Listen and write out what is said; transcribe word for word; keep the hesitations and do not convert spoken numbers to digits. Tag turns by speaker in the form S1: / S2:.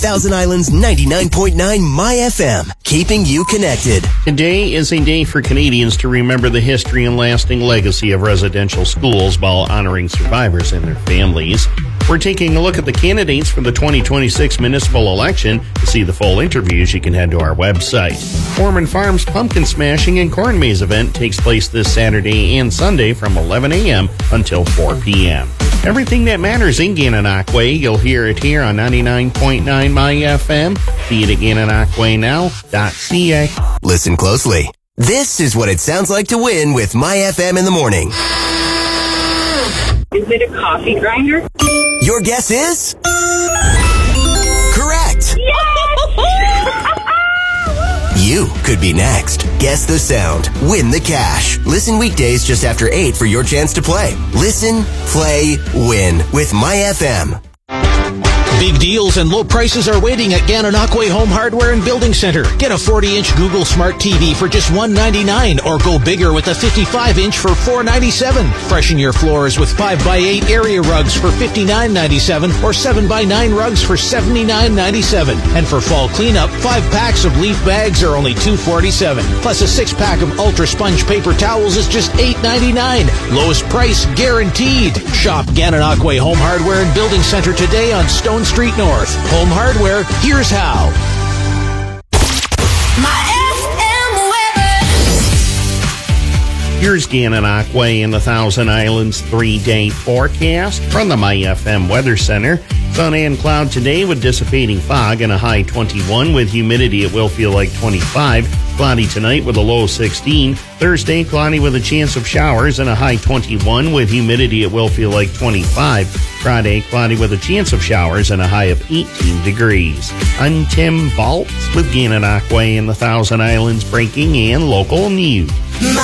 S1: Thousand Islands ninety-nine point nine My F M, keeping you connected.
S2: Today is a day for Canadians to remember the history and lasting legacy of residential schools while honoring survivors and their families. We're taking a look at the candidates for the twenty twenty-six municipal election. To see the full interviews, you can head to our website. Foreman Farms Pumpkin Smashing and Corn Maze event takes place this Saturday and Sunday from eleven a.m. until four p.m. Everything that matters in Gananoque, you'll hear it here on ninety-nine point nine My F M. See it at gananoque now dot c a.
S1: Listen closely. This is what it sounds like to win with My F M in the morning.
S3: Is it a coffee grinder?
S1: Your guess is? Correct. You could be next. Guess the sound. Win the cash. Listen weekdays just after eight for your chance to play. Listen, play, win with My F M.
S4: Big deals and low prices are waiting at Gananoque Home Hardware and Building Center. Get a forty-inch Google Smart T V for just one hundred ninety-nine dollars or go bigger with a fifty-five inch for four hundred ninety-seven dollars. Freshen your floors with five by eight area rugs for fifty-nine ninety-seven or seven by nine rugs for seventy-nine ninety-seven. And for fall cleanup, five packs of leaf bags are only two forty-seven. Plus a six pack of Ultra Sponge paper towels is just eight ninety-nine. Lowest price guaranteed. Shop Gananoque Home Hardware and Building Center today on Stone Street North. Home Hardware, here's how.
S5: My F M weather.
S2: Here's Gananoque and the Thousand Islands three-day forecast from the My F M Weather Center. Sun and cloud today with dissipating fog and a high twenty-one. With humidity, it will feel like twenty-five. Cloudy tonight with a low sixteen. Thursday, cloudy with a chance of showers and a high twenty-one. With humidity, it will feel like twenty-five. Friday, cloudy with a chance of showers and a high of eighteen degrees. I'm Tim Baltz with Gananoque and the Thousand Islands breaking and local news.
S5: My